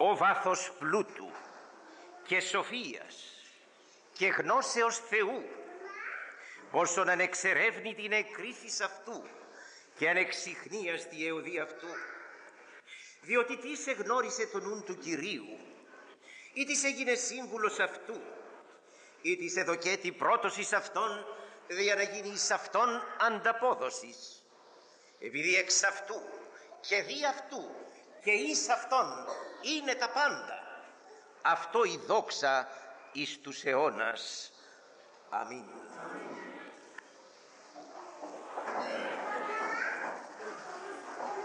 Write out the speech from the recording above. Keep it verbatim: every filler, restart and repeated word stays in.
ο βάθος πλούτου και σοφίας και γνώσεως Θεού, πόσον ανεξερεύνητη είναι κρίθης αυτού και ανεξιχνίαστη εωδή αυτού. Διότι τι σε γνώρισε το νουν του Κυρίου, ή τι έγινε σύμβουλος αυτού, ή τι σε δοκέτη πρώτος εις αυτόν, δια να γίνει εις αυτόν ανταπόδοσης. Επειδή εξ αυτού και δι' αυτού και εις αυτόν είναι τα πάντα, αυτό η δόξα εις τους αιώνας. Αμήν.